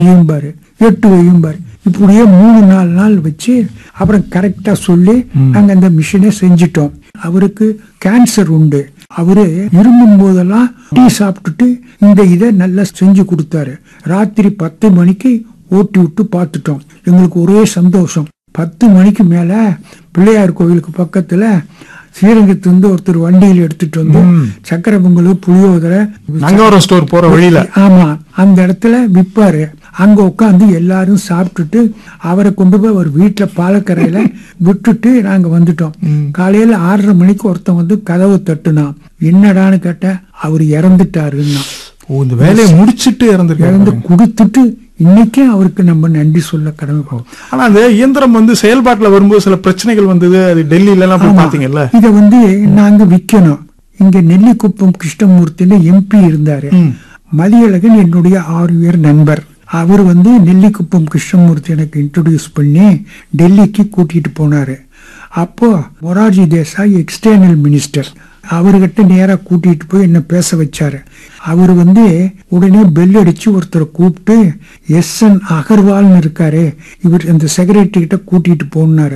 வையும்பாரு, 8 வையும்பாரு. இப்படியே 3-4 நாள் வச்சு அப்புறம் கரெக்டா சொல்லி நாங்க அந்த மிஷினை செஞ்சிட்டோம். அவருக்கு கேன்சர் உண்டு. அவரு இருமும் போதெல்லாம் டீ சாப்பிட்டுட்டு இந்த இதை நல்லா செஞ்சு கொடுத்தாரு. ராத்திரி 10 மணிக்கு ஓட்டி விட்டு பார்த்துட்டோம். எங்களுக்கு ஒரே சந்தோஷம். 10 மணிக்கு மேல பிள்ளையார் கோவிலுக்கு பக்கத்துல ஸ்ரீரங்கத்திலிருந்து ஒருத்தர் வண்டியில் எடுத்துட்டு வந்து சக்கரை பொங்கல், புளியோதரை, நங்கவரம் ஸ்டோர் போற வழியில, ஆமா, அந்த இடத்துல விற்பாரு. அங்க உட்காந்து எல்லாரும் சாப்பிட்டுட்டு அவரை கொண்டு போய் ஒரு வீட்டுல பாலக்கரையில விட்டுட்டு நாங்க வந்துட்டோம். காலையில 6:30 மணிக்கு ஒருத்தன் வந்து கதவை தட்டுனான். என்னடான்னு கேட்ட, அவர் இறந்துட்டாருன்னா. இந்த வேலையை முடிச்சிட்டு இறந்து கொடுத்துட்டு இன்னைக்கே அவருக்கு நம்ம நன்றி சொல்ல கடமைப்போம். ஆனா அந்த இயந்திரம் வந்து செயல்பாட்டுல வரும்போது சில பிரச்சனைகள் வந்தது. அது டெல்லியில எல்லாம் போய் பாத்தீங்கல்ல. இத வந்து நாங்க விக்கணும். இங்க நெல்லிக்குப்பம் கிருஷ்ணமூர்த்தின்னு எம்பி இருந்தாரு. மதியழகன் என்னுடைய 6 பேர் நண்பர். அவர் வந்து நெல்லிக்குப்பம் கிருஷ்ணமூர்த்தி எனக்கு இன்ட்ரோடியூஸ் பண்ணி டெல்லிக்கு கூட்டிட்டு போனாரு. அப்போ மொரார்ஜி தேசாய் எக்ஸ்டர்னல் மினிஸ்டர், அவர்கிட்ட நேரா கூட்டிட்டு போய் என்ன பேச வச்சாரு. அவர் வந்து உடனே பெல் அடிச்சு ஒருத்தரை கூப்பிட்டு, SN அகர்வால்னு இருக்காரு, இவர் இந்த செக்ரட்டரி கிட்ட கூட்டிட்டு போனாரு.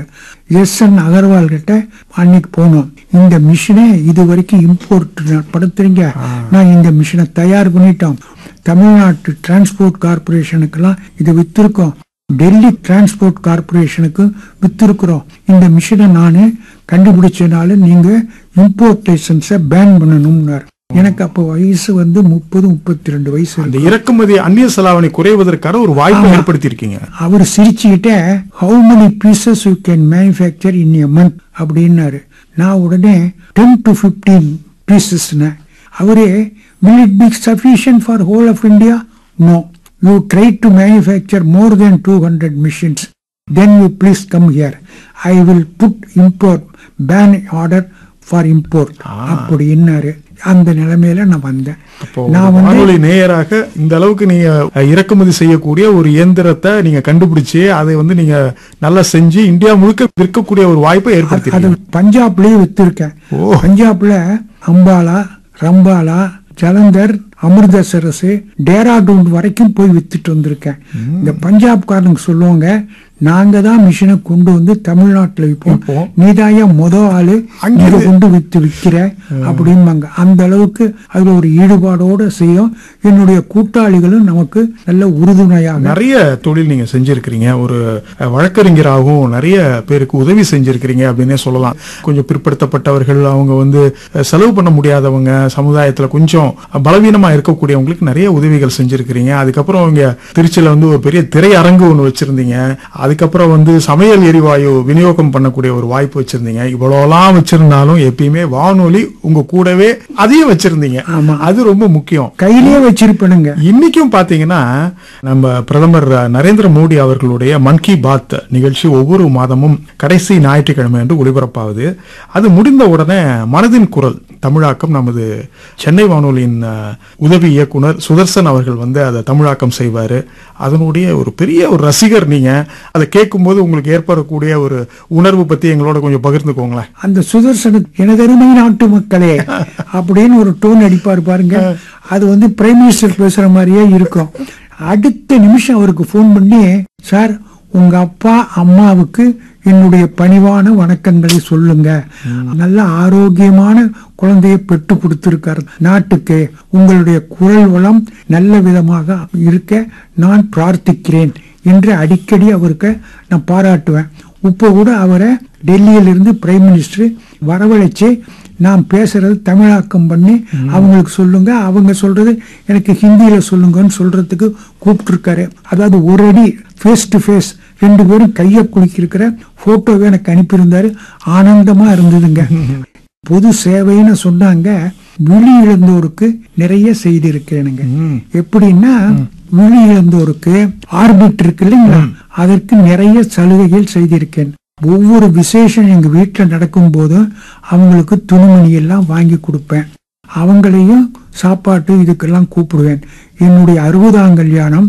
SN அகர்வால் கிட்ட அன்னைக்கு போனோம். இந்த மிஷினை இது வரைக்கும் இம்போர்ட் படுத்துறீங்க, நான் இந்த மிஷினை தயார் பண்ணிட்டோம். தமிழ்நாட்டு டிரான்ஸ்போர்ட் கார்பரேஷனுக்கெல்லாம் இதை வித்திருக்கோம், டெல்லி டிரான்ஸ்போர்ட் கார்பரேஷனுக்கு வித்திருக்கிறோம். இந்த மிஷினை நானு கண்டுபிடிச்சனால நீங்க இம்போர்ட் லைசன்ஸை பேன் பண்ணணும்னாரு. எனக்கு அப்போ வயசு வந்து 30-32 வயசு. அந்த இறக்குமதி அந்நிய செலாவணி குறைவதற்கான ஒரு வாய்ப்பை ஏற்படுத்தி இருக்கீங்க. அவர் சிரிச்சுக்கிட்டே, how many pieces you can manufacture in a month அப்படின்னாரு. நான் உடனே 10 to 15 pieces. அவரே, will it be sufficient for whole of India? No. You try to manufacture more than 200 machines. Then you please come here. I will put import ban order for import. அப்படி என்னாரு. அந்த நிலைமையில நான் வந்தேன். நான் வானொலி நேயராக இந்த அளவுக்கு நீங்க இறக்குமதி செய்யக்கூடிய ஒரு இயந்திரத்தை நீங்க கண்டுபிடிச்சு அதை வந்து நீங்க நல்லா செஞ்சு இந்தியா முழுக்க விற்கக்கூடிய ஒரு வாய்ப்பை ஏற்படுத்தி. அது பஞ்சாப்லயே வித்திருக்கேன். பஞ்சாப்ல அம்பாலா, ரம்பாலா, ஜலந்தர், அமிர்தசரஸ், டேராடூன் வரைக்கும் போய் வித்துட்டு வந்திருக்கேன். இந்த பஞ்சாப்காரனுக்கு சொல்லுவாங்க, நாங்க தான் மிஷினை கொண்டு வந்து தமிழ்நாட்டில் விற்போம், நீதாயா ஆளு அங்கே கொண்டு விற்கிற அப்படிம்பாங்க. அந்த அளவுக்கு அதுல ஒரு ஈடுபாடோட செய்யும். என்னுடைய கூட்டாளிகளும் நமக்கு நல்ல உறுதுணையாக நிறைய தொழில் நீங்க செஞ்சிருக்கிறீங்க. ஒரு வழக்கறிஞராகவும் நிறைய பேருக்கு உதவி செஞ்சிருக்கிறீங்க அப்படின்னே சொல்லலாம். கொஞ்சம் பிற்படுத்தப்பட்டவர்கள், அவங்க வந்து செலவு பண்ண முடியாதவங்க, சமுதாயத்துல கொஞ்சம் பலவீனமா இருக்கக்கூடியவங்களுக்கு நிறைய உதவிகள் செஞ்சிருக்கிறீங்க. அதுக்கப்புறம் இங்க திருச்சியில வந்து ஒரு பெரிய திரையரங்கு ஒன்று வச்சிருந்தீங்க. அதுக்கப்புறம் வந்து சமையல் எரிவாயு விநியோகம் பண்ணக்கூடிய ஒரு வாய்ப்பு வச்சிருந்தீங்க. இவ்வளவுலாம் வச்சிருந்தாலும் எப்பயுமே வானொலி உங்க கூடவே அதையும் வச்சிருந்தீங்க. அது ரொம்ப முக்கியம். கையிலேயே வச்சிருப்பேனுங்க. இன்னைக்கும் பாத்தீங்கன்னா நம்ம பிரதமர் நரேந்திர மோடி அவர்களுடைய மன் கி பாத் நிகழ்ச்சி ஒவ்வொரு மாதமும் கடைசி ஞாயிற்றுக்கிழமை என்று ஒளிபரப்பாகுது. அது முடிந்த உடனே மனதின் குரல் தமிழாக்கம் நமது சென்னை வானொலியின் உதவி இயக்குனர் சுதர்சன் அவர்கள் வந்து அதை தமிழாக்கம் செய்வாரு. அதனுடைய ஒரு பெரிய ஒரு ரசிகர் நீங்க. அதை கேட்கும் போது உங்களுக்கு ஏற்படக்கூடிய ஒரு உணர்வு பத்தி எங்களோட கொஞ்சம் பகிர்ந்துக்கோங்களேன். அந்த சுதர்சனுக்கு, எனதருமை நாட்டு மக்களே அப்படின்னு ஒரு டோன் அடிப்பாரு பாருங்க. அது வந்து பிரைம் மினிஸ்டர் பேசுற மாதிரியே இருக்கும். அடுத்த நிமிஷம் அவருக்கு போன் பண்ணி, சார் உங்க அப்பா அம்மாவுக்கு என்னுடைய பணிவான வணக்கங்களை சொல்லுங்க, நல்ல ஆரோக்கியமான குழந்தையை பெற்று கொடுத்திருக்காரு நாட்டுக்கு, உங்களுடைய குரல் வளம் நல்ல விதமாக இருக்க நான் பிரார்த்திக்கிறேன் என்று அடிக்கடி அவருக்கு நான் பாராட்டுவேன். இப்போ கூட அவரை டெல்லியிலிருந்து பிரைம் மினிஸ்டர் வரவழைச்சு நான் பேசுறது தமிழாக்கம் பண்ணி அவங்களுக்கு சொல்லுங்க, அவங்க சொல்றது எனக்கு ஹிந்தியில சொல்லுங்கன்னு சொல்றதுக்கு கூப்பிட்டு இருக்காரு. அதாவது ஒரு அடி ஃபேஸ் டு ஃபேஸ் 2 பேரும் கையை குலுக்கிருக்கிற போட்டோவை எனக்கு அனுப்பியிருந்தாரு. ஆனந்தமா இருந்ததுங்க. பொது சேவைன்னு சொன்னாங்க. விழி இழந்தோருக்கு நிறைய செய்தி இருக்கேனுங்க. எப்படின்னா, விழி இழந்தோருக்கு ஆர்பிட் இருக்கு இல்லைங்களா, அதற்கு நிறைய சலுகைகள் செய்திருக்கேன். ஒவ்வொரு விசேஷம் எங்க வீட்டுல நடக்கும் போதும் அவங்களுக்கு துணிமணி எல்லாம் வாங்கி கொடுப்பேன். அவங்களையும் சாப்பாட்டு இதுக்கெல்லாம் கூப்பிடுவேன். என்னுடைய 60ஆம் கல்யாணம்,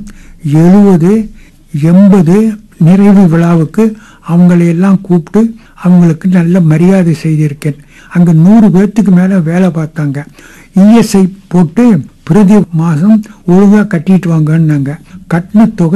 70, 80 நிறைவு விழாவுக்கு அவங்களையெல்லாம் கூப்பிட்டு அவங்களுக்கு நல்ல மரியாதை செய்திருக்கேன். அங்க 100 பேர்த்துக்கு மேல வேலை பார்த்தாங்க. இஎஸ்ஐ போட்டு பிரதி மாசம் ஒழுங்கா கட்டிட்டு வாங்கன்னாங்க. கட்டின தொகை